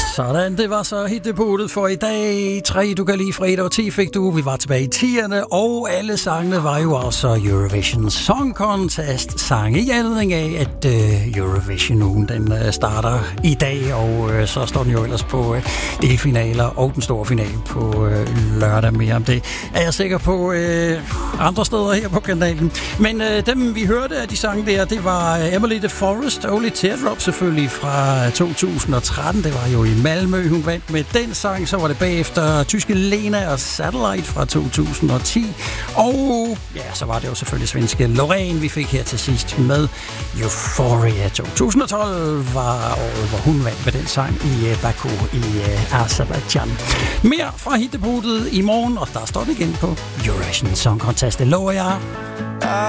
Sådan, det var så hitdebutet for i dag. 3, du kan lide fredag, og 10 fik du. Vi var tilbage i 10'erne, og alle sangene var jo også Eurovision Song Contest sange i anledning af, at Eurovision-ugen den starter i dag, og så står den jo ellers på delfinaler og den store finale på lørdag. Mere om det er jeg sikker på andre steder her på kanalen. Men dem vi hørte af de sange der, det var Emily the Forest, Only Teardrop selvfølgelig fra 2013. Det var jo i Malmø, hun vandt med den sang. Så var det bagefter tyske Lena og Satellite fra 2010. Og ja, så var det jo selvfølgelig svenske Loreen, vi fik her til sidst med Euphoria. 2012 var året, hvor hun vandt med den sang i Baku i Azerbaijan. Mere fra hitdebutet i morgen, og der står det igen på Eurovision Song Contest. Det lover jeg.